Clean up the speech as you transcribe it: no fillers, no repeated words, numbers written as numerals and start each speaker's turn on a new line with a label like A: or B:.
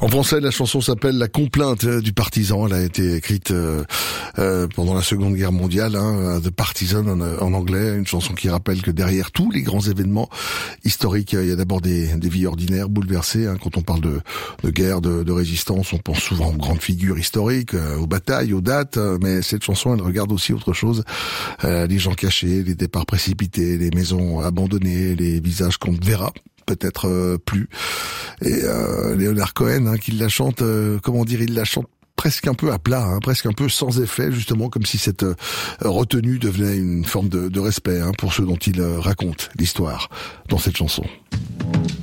A: En français, la chanson s'appelle La complainte du partisan. Elle a été écrite pendant la Seconde Guerre mondiale, The Partisan en anglais, une chanson qui rappelle que derrière tous les grands événements historiques, il y a d'abord des vies ordinaires bouleversées. Quand on parle de guerre, de résistance, on pense souvent aux grandes figures historiques, aux batailles, aux dates, mais cette chanson, elle regarde aussi autre chose. Les gens cachés, les départs précipités, les maisons abandonnées, les visages qu'on ne verra peut-être plus. Et Leonard Cohen, qui la chante, il la chante presque un peu à plat, presque un peu sans effet, justement, comme si cette retenue devenait une forme de respect pour ceux dont il raconte l'histoire dans cette chanson.